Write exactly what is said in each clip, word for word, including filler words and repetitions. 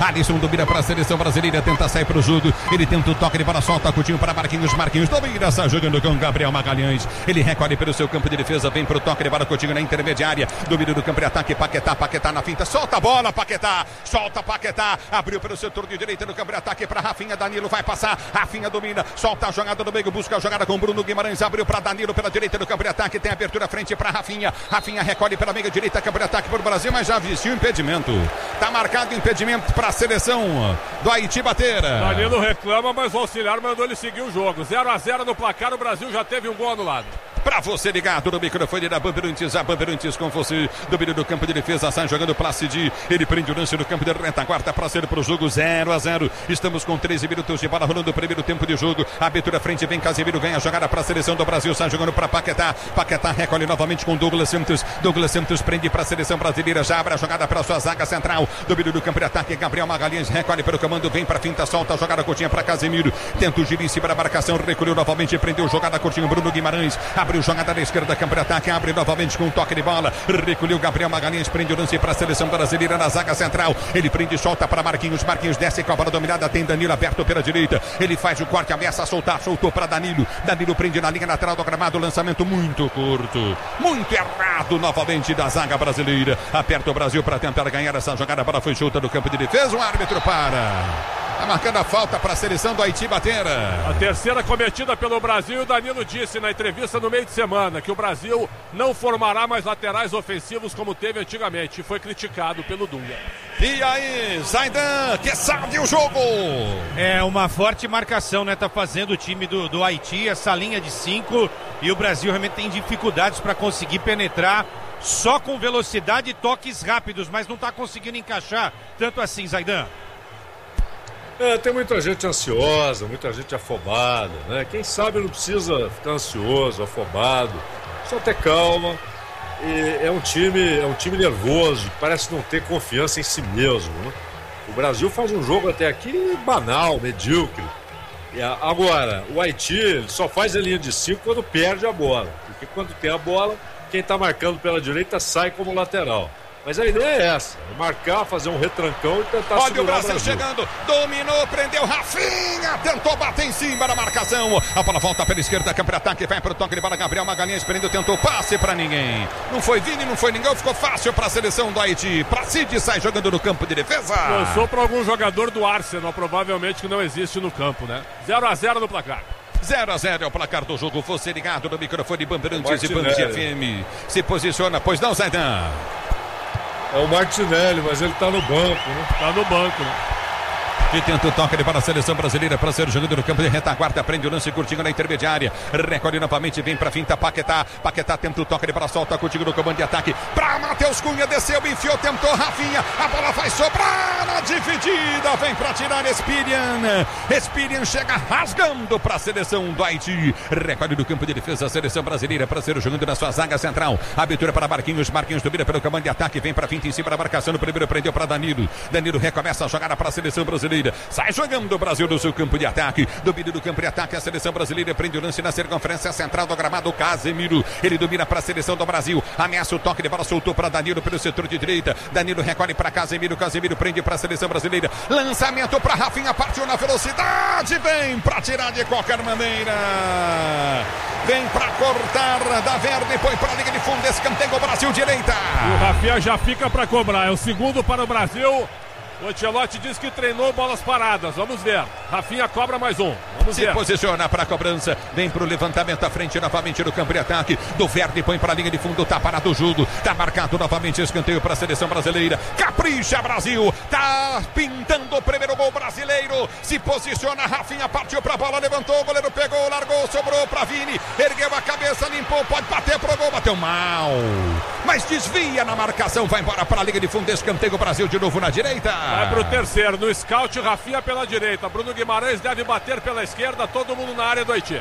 Alisson domina para a seleção brasileira, tenta sair para o jogo. Ele tenta o toque de bola, solta Coutinho para Marquinhos. Marquinhos domina, está jogando com Gabriel Magalhães. Ele recolhe pelo seu campo de defesa, vem para o toque de bola, Coutinho na intermediária. Domínio do campo de ataque, Paquetá, Paquetá na finta, solta a bola, Paquetá, solta Paquetá. Abriu pelo setor de direita no campo de ataque para Rafinha. Danilo vai passar, Rafinha domina, solta a jogada do meio, busca a jogada com Bruno Guimarães. Abriu para Danilo pela direita do campo de ataque, tem abertura frente para Rafinha. Rafinha recolhe pela meia direita, campo de ataque para o Brasil, mas já vestiu impedimento. Está marcado impedimento para a seleção do Haiti bater. Danilo reclama, mas o auxiliar mandou ele seguir o jogo. zero a zero no placar, o Brasil já teve um gol anulado. Pra você ligado no microfone da Bandeirantes, a Bandeirantes com você, domínio do campo de defesa, sai jogando Placidi, ele prende o lance no campo de retaguarda para ser pro jogo zero a zero, estamos com treze minutos de bola rolando o primeiro tempo de jogo, abertura frente, vem Casemiro, ganha a jogada para a seleção do Brasil, sai jogando para Paquetá, Paquetá recolhe novamente com Douglas Santos, Douglas Santos prende para a seleção brasileira, já abre a jogada para sua zaga central, domínio do campo de ataque, Gabriel Magalhães recolhe pelo comando, vem para finta, solta a jogada curtinha para Casemiro, tenta o giro em cima da marcação, recolheu novamente, prendeu jogada curtinha, Bruno Guimarães, abriu jogada na esquerda, campo de ataque, abre novamente com um toque de bola, recolheu Gabriel Magalhães, prende o lance para a seleção brasileira na zaga central, ele prende e solta para Marquinhos, Marquinhos desce com a bola dominada, tem Danilo aberto pela direita, ele faz o corte, ameaça a soltar, soltou para Danilo, Danilo prende na linha lateral do gramado, lançamento muito curto, muito errado novamente da zaga brasileira, aperta o Brasil para tentar ganhar essa jogada, a bola foi chuta no campo de defesa, o árbitro para. Está marcando a falta para a seleção do Haiti bater. A terceira cometida pelo Brasil, o Danilo disse na entrevista no meio de semana que o Brasil não formará mais laterais ofensivos como teve antigamente. E foi criticado pelo Dunga. E aí, Zaidan, que sabe o jogo? É uma forte marcação, né? Tá fazendo o time do, do Haiti, essa linha de cinco. E o Brasil realmente tem dificuldades para conseguir penetrar só com velocidade e toques rápidos, mas não tá conseguindo encaixar tanto assim, Zaidan. É, tem muita gente ansiosa, muita gente afobada, né? Quem sabe não precisa ficar ansioso, afobado, só ter calma. E é um time, é um time nervoso, parece não ter confiança em si mesmo, né? O Brasil faz um jogo até aqui banal, medíocre. E agora, o Haiti só faz a linha de cinco quando perde a bola, porque quando tem a bola, quem está marcando pela direita sai como lateral. Mas a ideia é essa, é marcar, fazer um retrancão e tentar Olha segurar o Brasil, o Brasil chegando, dominou, prendeu Rafinha, tentou bater em cima da marcação, a bola volta pela esquerda, campo de ataque, vai para o toque de bola, Gabriel Magalhães prendeu, tentou passe para ninguém, não foi Vini, não foi ninguém, ficou fácil para a seleção do Haiti, Placidi sai jogando no campo de defesa. Lançou para algum jogador do Arsenal, provavelmente que não existe no campo, né? zero a zero no placar. zero a zero é o placar do jogo, você ligado no microfone Bandeirantes e Band F M, se posiciona, pois não, Zaidan? É o Martinelli, mas ele tá no banco, né? Tá no banco, né? E tenta o toque para a seleção brasileira para ser jogando no campo de retaguarda, prende o lance curtinho na intermediária, recolhe novamente, vem para finta Paquetá, Paquetá tenta o toque de bola, solta curtinho no comando de ataque, para Matheus Cunha, desceu, enfiou, tentou Rafinha, a bola vai sobrar na dividida, vem para tirar Espirian, Espirian chega rasgando para a seleção do Haiti, recolhe no campo de defesa a seleção brasileira para ser jogando na sua zaga central, abertura para Marquinhos, Marquinhos domina pelo comando de ataque, vem para finta em cima da marcação, no primeiro prendeu para Danilo, Danilo recomeça a jogada para a seleção brasileira, sai jogando o Brasil do seu campo de ataque, domínio do campo de ataque, a seleção brasileira prende o lance na circunferência central do gramado, Casemiro, ele domina para a seleção do Brasil, ameaça o toque de bola, soltou para Danilo pelo setor de direita, Danilo recolhe para Casemiro, Casemiro prende para a seleção brasileira, lançamento para Rafinha, partiu na velocidade, vem para tirar de qualquer maneira, vem para cortar da Verde, põe para a linha de fundo, escanteio o Brasil direita. E o Rafinha já fica para cobrar, é o segundo para o Brasil. O Ancelotti diz que treinou bolas paradas. Vamos ver. Rafinha cobra mais um. Vamos Se ver. posiciona para a cobrança. Vem para o levantamento à frente novamente no campo de ataque. Do Verde põe para a linha de fundo. Tá parado o jogo. Tá marcado novamente escanteio para a seleção brasileira. Capricha Brasil. Tá pintando o primeiro gol brasileiro. Se posiciona. Rafinha partiu para a bola. Levantou. O goleiro pegou. Largou. Sobrou para Vini. Ergueu a cabeça. Limpou. Pode bater pro gol. Bateu mal. Mas desvia na marcação. Vai embora para a linha de fundo. Escanteio Brasil de novo na direita. Vai pro terceiro, no scout, Rafinha pela direita, Bruno Guimarães deve bater pela esquerda, todo mundo na área do Haiti.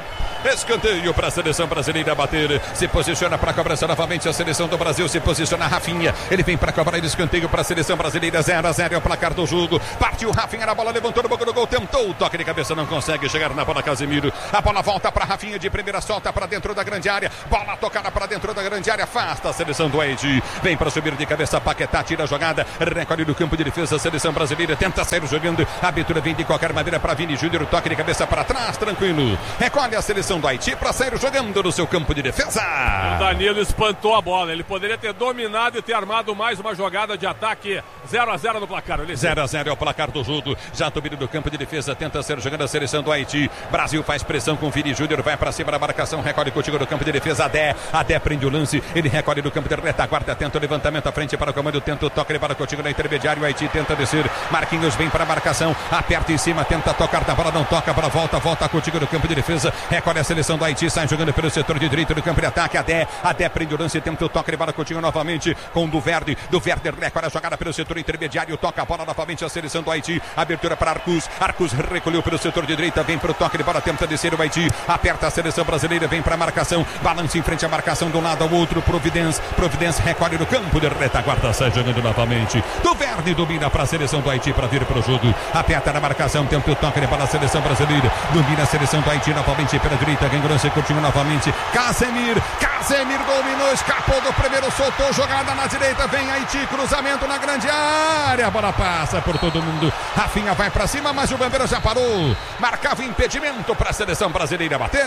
Escanteio para a seleção brasileira bater. Se posiciona para a cobrança novamente a seleção do Brasil. Se posiciona Rafinha. Ele vem para cobrar escanteio para a seleção brasileira. zero a zero é o placar do jogo. Partiu Rafinha na bola, levantou no boca do gol, tentou o toque de cabeça, não consegue chegar na bola Casemiro. A bola volta para Rafinha de primeira, solta para dentro da grande área. Bola tocada para dentro da grande área. Afasta a seleção do Haiti. Vem para subir de cabeça. Paquetá tira a jogada. Recolhe do campo de defesa. A seleção brasileira tenta sair jogando. A abertura vem de qualquer maneira para Vini Júnior. Toque de cabeça para trás, tranquilo. Recolhe a seleção do Haiti para sair jogando no seu campo de defesa. O Danilo espantou a bola. Ele poderia ter dominado e ter armado mais uma jogada de ataque. zero a zero no placar. zero a zero é o placar do jogo. Já domínio do campo de defesa. Tenta ser jogando a seleção do Haiti. Brasil faz pressão com Vini Júnior. Vai para cima da marcação. Recolhe contigo no campo de defesa. Adé. Adé prende o lance. Ele recolhe do campo de retaguarda. Tenta o levantamento à frente para o comando. Tenta o toque. Ele para contigo na intermediário. O Haiti tenta descer. Marquinhos vem para a marcação. Aperta em cima. Tenta tocar da bola. Não toca. Para volta. Volta contigo no campo de defesa. Recolhe a seleção do Haiti. Sai jogando pelo setor de direito do campo de ataque. Adé. Adé prende o lance. Tenta o toque. Ele para contigo novamente com o Duverde. Duverde recolhe a jogada pelo setor intermediário. Toca a bola novamente a seleção do Haiti. Abertura para Arcus. Arcus recolheu pelo setor de direita. Vem para o toque de bola. Tenta descer o Haiti. Aperta a seleção brasileira. Vem para a marcação. Balança em frente à marcação de um lado ao outro. Providence. Providence recolhe no campo de retaguarda. Sai jogando novamente. Duverde domina para a seleção do Haiti para vir para o jogo. Aperta na marcação. Tenta o toque de bola a seleção brasileira. Domina a seleção do Haiti novamente pela direita. Ganhou lance. Continua novamente. Casemir. Casemir dominou. Escapou do primeiro. Soltou jogada na direita. Vem Haiti. Cruzamento na grande área. A bola passa por todo mundo. Rafinha vai para cima, mas o Bambeiro já parou. Marcava impedimento para a seleção brasileira bater.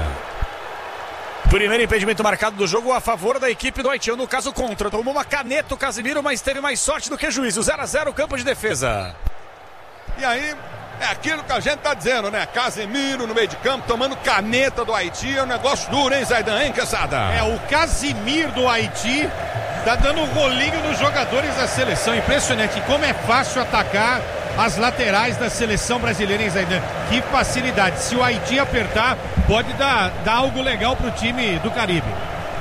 Primeiro impedimento marcado do jogo a favor da equipe do Haiti, no caso contra. Tomou uma caneta o Casemiro, mas teve mais sorte do que juízo. zero a zero, campo de defesa. E aí, é aquilo que a gente tá dizendo, né? Casemiro no meio de campo, tomando caneta do Haiti. É um negócio duro, hein, Zaidan, hein, Quesada? É, o Casemiro do Haiti tá dando rolinho nos jogadores da seleção. Impressionante como é fácil atacar as laterais da seleção brasileira, hein, Zaidan? Que facilidade. Se o Haiti apertar, pode dar, dar algo legal pro time do Caribe.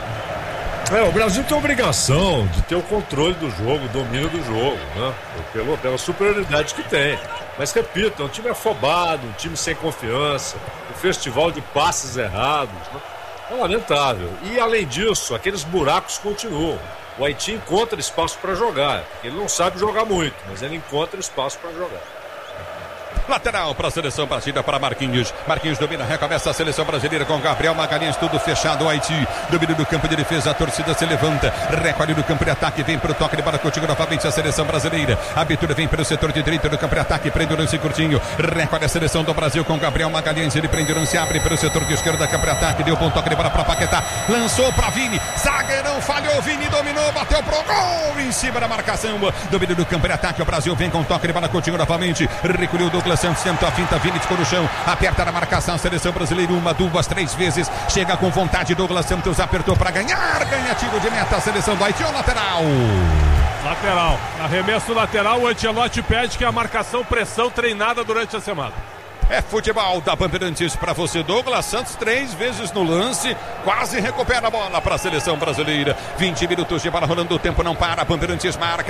É, o Brasil tem a obrigação de ter o controle do jogo, o domínio do jogo, né? Pela, pela superioridade que tem. Mas repito, é um time afobado, um time sem confiança, um festival de passes errados, né? É lamentável. E além disso, aqueles buracos continuam. O Haiti encontra espaço para jogar. Ele não sabe jogar muito, mas ele encontra espaço para jogar. Lateral para a seleção brasileira, para Marquinhos. Marquinhos domina, recomeça a seleção brasileira com Gabriel Magalhães, tudo fechado. O Haiti, domínio do campo de defesa, a torcida se levanta, recolhe do campo de ataque, vem para o toque de bola contigo novamente a seleção brasileira. A abertura vem pelo setor de direita do campo de ataque, prende o lance curtinho, recolhe a seleção do Brasil com Gabriel Magalhães, ele prende o lance, abre pelo setor de esquerda do campo de ataque, deu bom toque de bola para Paquetá, lançou para Vini, zagueirão falhou, Vini dominou, bateu pro gol em cima da marcação, domínio do campo de ataque, o Brasil vem com toque de bola contigo novamente, recolheu o Douglas Santos, tenta a finta, Vini ficou no chão, aperta na marcação, a seleção brasileira, uma, duas, três vezes, chega com vontade, Douglas Santos apertou para ganhar, ganha tiro de meta, a seleção do Haiti, o lateral. Lateral, arremesso lateral, o Ancelotti pede que a marcação, pressão treinada durante a semana. É futebol da Bandeirantes para você, Douglas Santos, três vezes no lance, quase recupera a bola para a seleção brasileira, vinte minutos de bola rolando, o tempo não para, Bandeirantes marca.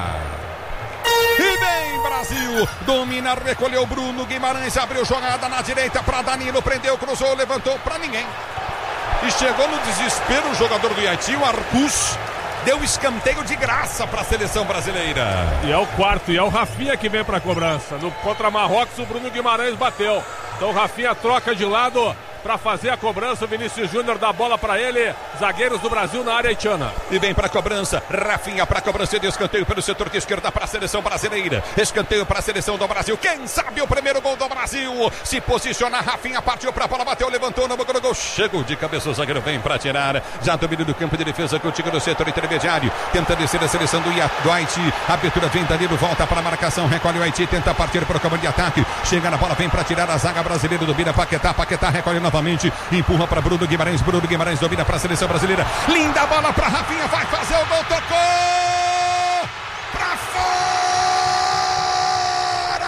E vem Brasil, domina, recolheu Bruno Guimarães, abriu jogada na direita para Danilo, prendeu, cruzou, levantou para ninguém. E chegou no desespero o jogador do Haiti, o Arcus, deu escanteio de graça para a seleção brasileira. E é o quarto, e é o Rafinha que vem para a cobrança. No, contra Marrocos, o Bruno Guimarães bateu. Então o Rafinha troca de lado para fazer a cobrança. O Vinícius Júnior dá a bola para ele. Zagueiros do Brasil na área haitiana. E vem para a cobrança. Rafinha para a cobrança de escanteio pelo setor de esquerda para a seleção brasileira. Escanteio para a seleção do Brasil. Quem sabe o primeiro gol do Brasil. Se posiciona, Rafinha partiu para a bola, bateu, levantou no boca do gol. Chegou de cabeça, o zagueiro vem para tirar. Já domínio do campo de defesa contigo no setor intermediário. Tenta descer a seleção do, do Haiti. Abertura vem Danilo, volta para a marcação. Recolhe o Haiti, tenta partir para o comando de ataque. Chega na bola, vem para tirar a zaga brasileira. Domina Paquetá. Paquetá recolhe novamente. Empurra para Bruno Guimarães. Bruno Guimarães domina para a seleção brasileira. Linda bola para Rafinha. Vai fazer o gol. Tocou para fora.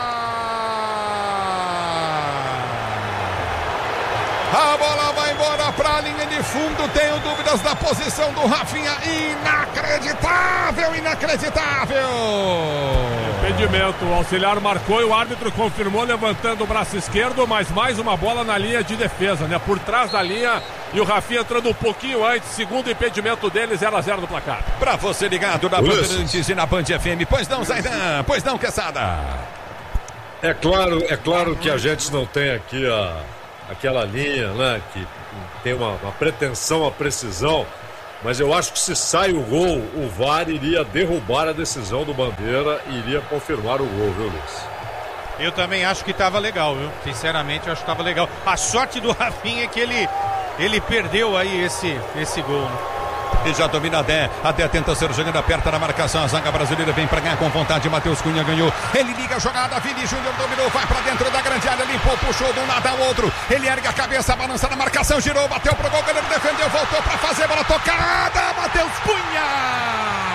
A bola vai embora para a linha de fundo. Tenho dúvidas da posição do Rafinha. Inacreditável, inacreditável. Impedimento, o auxiliar marcou e o árbitro confirmou, levantando o braço esquerdo, mas mais uma bola na linha de defesa, né? Por trás da linha, e o Rafinha entrando um pouquinho antes, segundo impedimento dele, zero a zero no placar. Pra você ligado na Bandeirantes e na Band F M. Pois não, Zaidan, pois não, Quesada. É claro, é claro que a gente não tem aqui a, aquela linha, né, que tem uma, uma pretensão à precisão, mas eu acho que se sai o gol, o V A R iria derrubar a decisão do Bandeira e iria confirmar o gol, viu, Luiz? Eu também acho que estava legal, viu? Sinceramente, eu acho que estava legal. A sorte do Rafinha é que ele, ele perdeu aí esse, esse gol, né? E já domina a Dé. A Dé tenta ser jogando, aperta na marcação. A zaga brasileira vem pra ganhar com vontade. Matheus Cunha ganhou. Ele liga a jogada. Vini Júnior dominou. Vai pra dentro da grande área. Limpou, puxou de um lado ao outro. Ele ergue a cabeça, balança na marcação. Girou, bateu pro gol. O goleiro defendeu, voltou pra fazer. Bola tocada. Matheus Cunha.